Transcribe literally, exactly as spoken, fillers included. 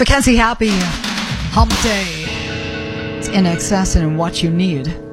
Mackenzie Happy, Hump Day. It's In Excess and What You Need.